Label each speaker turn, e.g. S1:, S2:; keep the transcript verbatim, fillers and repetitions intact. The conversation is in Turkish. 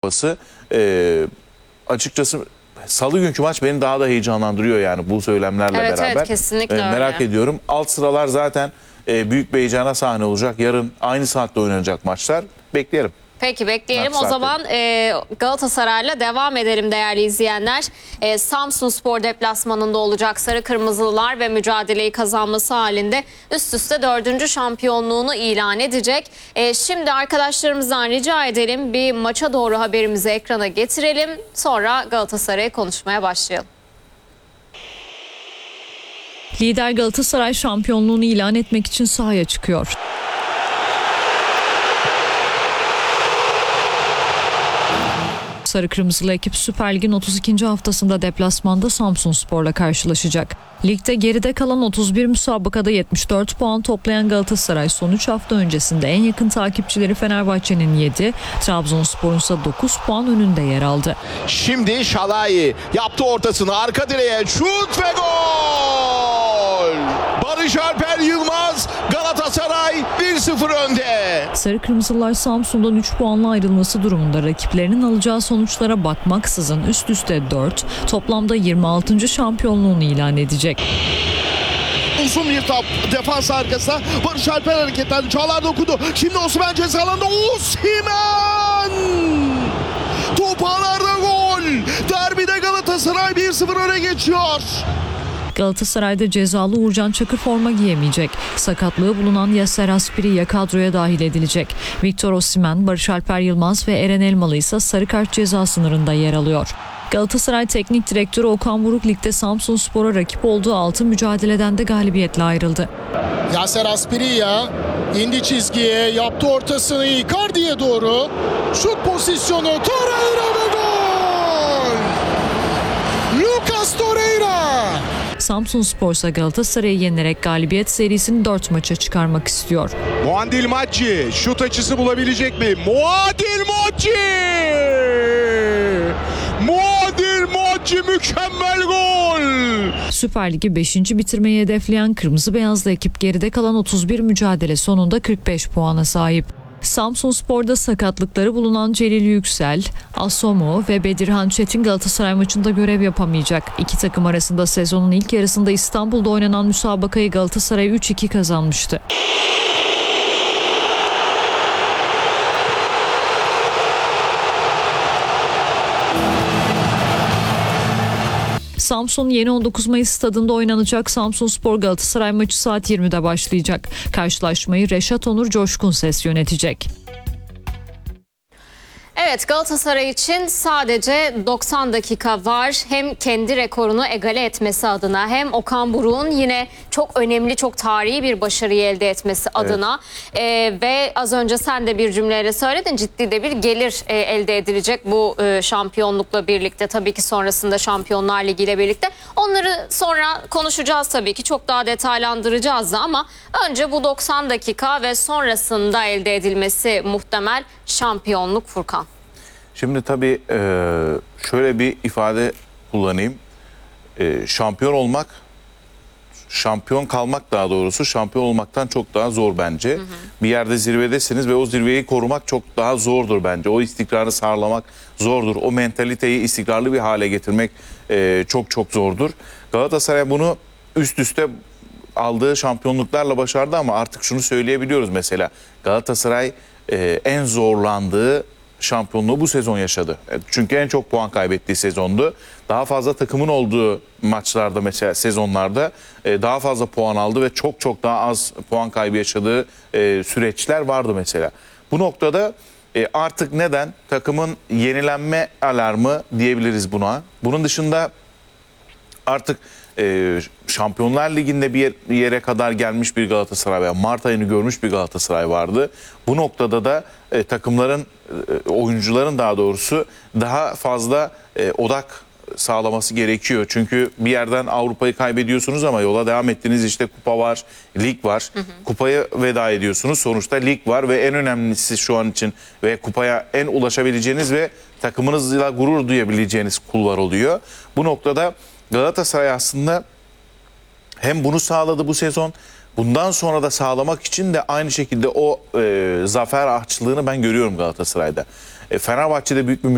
S1: Kupası. E, açıkçası Salı günkü maç beni daha da heyecanlandırıyor yani bu söylemlerle
S2: evet,
S1: beraber.
S2: Evet, kesinlikle
S1: e, Merak
S2: öyle.
S1: ediyorum. Alt sıralar zaten e, büyük bir heyecana sahne olacak. Yarın aynı saatte oynanacak maçlar. Bekleyelim.
S2: Peki bekleyelim.
S1: Maç
S2: O zaman e, Galatasaray'la devam edelim değerli izleyenler. E, Samsunspor deplasmanında olacak Sarı Kırmızılılar ve mücadeleyi kazanması halinde üst üste dördüncü şampiyonluğunu ilan edecek. E, şimdi arkadaşlarımızdan rica edelim, bir maça doğru haberimizi ekrana getirelim. Sonra Galatasaray'ı konuşmaya başlayalım.
S3: Lider Galatasaray şampiyonluğunu ilan etmek için sahaya çıkıyor. Sarı Kırmızılı ekip Süper Lig'in otuz ikinci haftasında deplasmanda Samsunspor'la karşılaşacak. Ligde geride kalan otuz bir müsabakada yetmiş dört puan toplayan Galatasaray son üç hafta öncesinde en yakın takipçileri Fenerbahçe'nin yedi, Trabzonspor'un ise dokuz puan önünde yer aldı.
S4: Şimdi Şalai yaptı ortasını, arka direğe şut ve gol! Barış Alper Yılmaz, Galatasaray bir sıfır önde.
S3: Sarı Kırmızılar Samsun'dan üç puanla ayrılması durumunda rakiplerinin alacağı sonuçlara bakmaksızın üst üste dört, toplamda yirmi altıncı şampiyonluğunu ilan edecek.
S4: Uzun bir top defans arkasına, Barış Alper hareketlendi, Çağlar dokundu. Şimdi Osimhen ceza alanında, Osimhen! Top ağlarda gol! Derbide Galatasaray bir sıfır öne geçiyor.
S3: Galatasaray'da cezalı Uğurcan Çakır forma giyemeyecek. Sakatlığı bulunan Yasser Aspiriye kadroya dahil edilecek. Victor Osimhen, Barış Alper Yılmaz ve Eren Elmalı ise sarı kart ceza sınırında yer alıyor. Galatasaray Teknik Direktörü Okan Buruk ligde Samsunspor'a rakip olduğu altı mücadeleden de galibiyetle ayrıldı.
S5: Yasser Aspiriye indi çizgiye, yaptı ortasını Icardi'ye doğru. Şut pozisyonu, Torreira ve gol! Lucas Torreira!
S3: Samsunspor ise Galatasaray'ı yenerek galibiyet serisini dört maça çıkarmak istiyor.
S4: Muadil Maçi şut açısı bulabilecek mi? Muadil Maçi! Muadil Maçi mükemmel gol!
S3: Süper Lig'i beşinci bitirmeyi hedefleyen Kırmızı Beyazlı ekip geride kalan otuz bir mücadele sonunda kırk beş puana sahip. Samsunspor'da sakatlıkları bulunan Celil Yüksel, Asomo ve Bedirhan Çetin Galatasaray maçında görev yapamayacak. İki takım arasında sezonun ilk yarısında İstanbul'da oynanan müsabakayı Galatasaray üç iki kazanmıştı. Samsun yeni on dokuz Mayıs stadında oynanacak Samsunspor Galatasaray maçı saat yirmide başlayacak. Karşılaşmayı Reşat Onur Coşkun Ses yönetecek.
S2: Evet, Galatasaray için sadece doksan dakika var. Hem kendi rekorunu egale etmesi adına, hem Okan Buruk'un yine çok önemli, çok tarihi bir başarıyı elde etmesi adına. Evet. Ee, ve az önce sen de bir cümleyle söyledin, ciddi de bir gelir e, elde edilecek bu e, şampiyonlukla birlikte. Tabii ki sonrasında Şampiyonlar Ligi ile birlikte. Onları sonra konuşacağız tabii ki, çok daha detaylandıracağız da, ama önce bu doksan dakika ve sonrasında elde edilmesi muhtemel şampiyonluk, Furkan.
S1: Şimdi tabii şöyle bir ifade kullanayım. Şampiyon olmak, şampiyon kalmak daha doğrusu şampiyon olmaktan çok daha zor bence. Hı hı. Bir yerde zirvedesiniz ve o zirveyi korumak çok daha zordur bence. O istikrarı sağlamak zordur. O mentaliteyi istikrarlı bir hale getirmek çok çok zordur. Galatasaray bunu üst üste aldığı şampiyonluklarla başardı, ama artık şunu söyleyebiliyoruz mesela. Galatasaray en zorlandığı şampiyonluğu bu sezon yaşadı. Çünkü en çok puan kaybettiği sezondu. Daha fazla takımın olduğu maçlarda, mesela sezonlarda daha fazla puan aldı ve çok çok daha az puan kaybı yaşadığı süreçler vardı mesela. Bu noktada artık neden? Takımın yenilenme alarmı diyebiliriz buna. Bunun dışında artık e, Şampiyonlar Ligi'nde bir yere kadar gelmiş bir Galatasaray veya Mart ayını görmüş bir Galatasaray vardı. Bu noktada da e, takımların, e, oyuncuların daha doğrusu daha fazla e, odak sağlaması gerekiyor. Çünkü bir yerden Avrupa'yı kaybediyorsunuz ama yola devam ettiğiniz işte kupa var, lig var. Hı hı. Kupaya veda ediyorsunuz. Sonuçta lig var ve en önemlisi şu an için ve kupaya en ulaşabileceğiniz ve takımınızla gurur duyabileceğiniz kulvar oluyor. Bu noktada Galatasaray aslında hem bunu sağladı bu sezon, bundan sonra da sağlamak için de aynı şekilde o e, zafer açlığını ben görüyorum Galatasaray'da. E, Fenerbahçe'de büyük bir